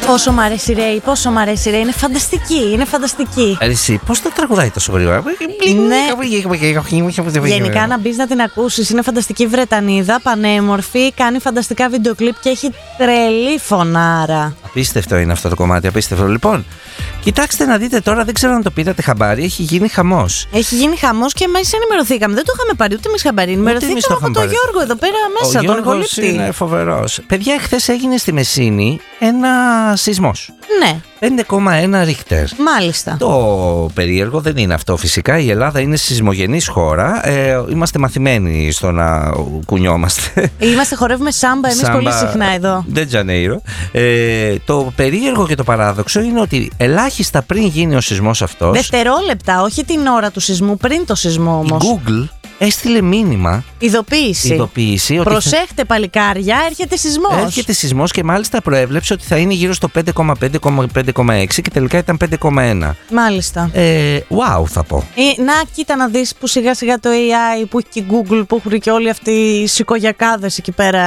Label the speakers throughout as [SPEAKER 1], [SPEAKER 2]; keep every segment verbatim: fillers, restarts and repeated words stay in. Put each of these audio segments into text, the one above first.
[SPEAKER 1] Πόσο μ' αρέσει η Ρέι, πόσο μ' αρέσει η Ρέι. Είναι φανταστική, είναι φανταστική.
[SPEAKER 2] Εσύ, πώς το τραγουδάει τόσο γρήγορα.
[SPEAKER 1] Ναι. Γενικά να μπεις να την ακούσεις. Είναι φανταστική Βρετανίδα, πανέμορφη, κάνει φανταστικά βίντεο κλιπ και έχει τρελή φωνάρα.
[SPEAKER 2] Απίστευτο είναι αυτό το κομμάτι, απίστευτο. Λοιπόν, κοιτάξτε να δείτε τώρα, δεν ξέρω αν το πήρατε χαμπάρι, έχει γίνει χαμός.
[SPEAKER 1] Έχει γίνει χαμός και εμείς ενημερωθήκαμε. Δεν το είχαμε πάρει ούτε εμείς χαμπάρι. Ενημερωθήκαμε από τον Γιώργο εδώ πέρα μέσα,
[SPEAKER 2] ο
[SPEAKER 1] τον Γολύπτη.
[SPEAKER 2] Είναι φοβερός. Παιδιά, εχθές έγινε στη Μεσίνη ένα σεισμός.
[SPEAKER 1] Ναι.
[SPEAKER 2] πέντε κόμμα ένα Ρίχτερ.
[SPEAKER 1] Μάλιστα.
[SPEAKER 2] Το περίεργο δεν είναι αυτό φυσικά. Η Ελλάδα είναι σεισμογενής χώρα. Ε, είμαστε μαθημένοι στο να κουνιόμαστε.
[SPEAKER 1] Είμαστε, χορεύουμε σάμπα εμείς πολύ συχνά εδώ.
[SPEAKER 2] Ντε Τζανέιρο. Ε, το περίεργο και το παράδοξο είναι ότι ελάχιστα πριν γίνει ο σεισμός αυτός.
[SPEAKER 1] Δευτερόλεπτα, όχι την ώρα του σεισμού, πριν το σεισμό όμως.
[SPEAKER 2] Η Google έστειλε μήνυμα.
[SPEAKER 1] Ειδοποίηση.
[SPEAKER 2] Ειδοποίηση ότι
[SPEAKER 1] προσέχτε θα... παλικάρια, έρχεται σεισμός.
[SPEAKER 2] Έρχεται σεισμός και μάλιστα προέβλεψε ότι θα είναι γύρω στο πέντε κόμμα πέντε με πέντε κόμμα έξι και τελικά ήταν πέντε κόμμα ένα.
[SPEAKER 1] Μάλιστα.
[SPEAKER 2] Ε, wow, θα πω.
[SPEAKER 1] Ε, να, κοίτα να δεις που σιγά σιγά το έι άι που έχει και η Google, που έχουν και όλοι αυτοί οι σικογιακάδες εκεί πέρα.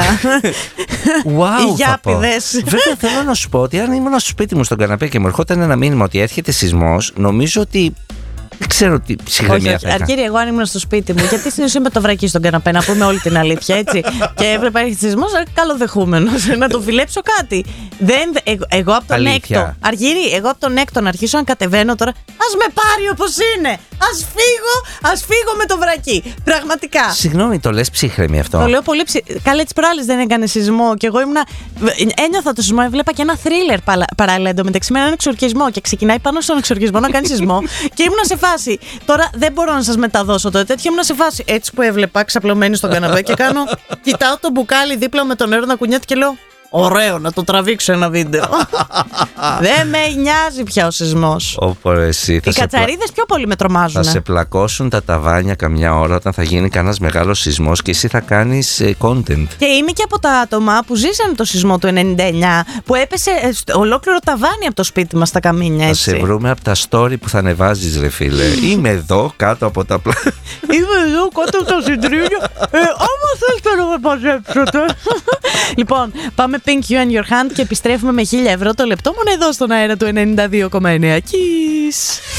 [SPEAKER 2] Wow,
[SPEAKER 1] οι γιάπηδες.
[SPEAKER 2] Βέβαια θέλω να σου πω ότι αν ήμουν στο σπίτι μου στον καναπέ και μου ερχόταν ένα μήνυμα ότι έρχεται σεισμός, νομίζω ότι. Δεν ξέρω τι ψυχραιμία θα είχα.
[SPEAKER 1] Αρκεί εγώ αν ήμουν στο σπίτι μου. Γιατί στην ουσία με το βρακί στον καναπέ, να πούμε όλη την αλήθεια, έτσι. Και έβλεπα έρχεται σεισμός, καλοδεχούμενος. Να το φιλέψω κάτι. Δεν, εγώ, εγώ από τον
[SPEAKER 2] Αλήθεια.
[SPEAKER 1] έκτο. Αργύρι, εγώ από τον έκτο να αρχίσω να κατεβαίνω τώρα. Ας με πάρει όπως είναι. Ας φύγω, ας φύγω με το βρακί. Πραγματικά.
[SPEAKER 2] Συγγνώμη, το λες ψύχρεμη αυτό.
[SPEAKER 1] Το λέω πολύ ψη... Καλέ, τις προάλλες δεν έκανε σεισμό. Και εγώ ήμουνα. Ένιωθα το σεισμό, έβλεπα και ένα θρίλερ παράλληλα εντωμεταξύ με έναν εξορκισμό. Και ξεκινάει πάνω στον εξορκισμό να κάνει σεισμό. Και ήμουνα σε φάση. Τώρα δεν μπορώ να σας μεταδώσω το τέτοιο. Ήμουν σε φάση έτσι που έβλεπα ξαπλωμένη στον καναπέ και κάνω. Κοιτάω το μπουκάλι δίπλα με το νερό να κουνιέται και λέω. Ωραίο, να το τραβήξω ένα βίντεο. Δεν με νοιάζει πια ο σεισμός.
[SPEAKER 2] Ωπω, εσύ,
[SPEAKER 1] οι κατσαρίδες πλα... πιο πολύ με τρομάζουν.
[SPEAKER 2] Θα σε πλακώσουν τα ταβάνια καμιά ώρα όταν θα γίνει κανένας μεγάλος σεισμός και εσύ θα κάνεις ε, content.
[SPEAKER 1] Και είμαι και από τα άτομα που ζήσανε το σεισμό του ενενήντα εννιά, που έπεσε ε, ολόκληρο ταβάνι από το σπίτι μας στα καμίνια. Έτσι.
[SPEAKER 2] Θα σε βρούμε από τα story που θα ανεβάζεις, ρε φίλε. Είμαι εδώ κάτω από τα πλάνα.
[SPEAKER 1] Είμαι εδώ κάτω από τα συντρίμια. Ε, άμα θέλετε να με μαζέψετε. Λοιπόν, πάμε Pink You and Your Hand και επιστρέφουμε με χίλια ευρώ το λεπτό μόνο εδώ στον αέρα του ενενήντα δύο κόμμα εννέα. Kiss.